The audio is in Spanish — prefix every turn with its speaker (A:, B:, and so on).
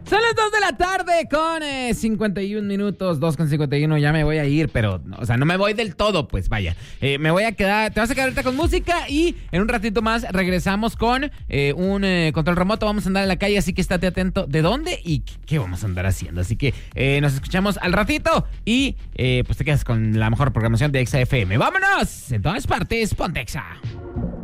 A: Son las 2 de la tarde con 51 minutos, 2:51, ya me voy a ir, pero, o sea, no me voy del todo, pues vaya. Me voy a quedar, te vas a quedar ahorita con música y en un ratito más regresamos con un control remoto. Vamos a andar en la calle, así que estate atento de dónde y qué vamos a andar haciendo. Así que nos escuchamos al ratito y pues te quedas con la mejor programación de Exa FM. ¡Vámonos! En todas partes, ponte Exa.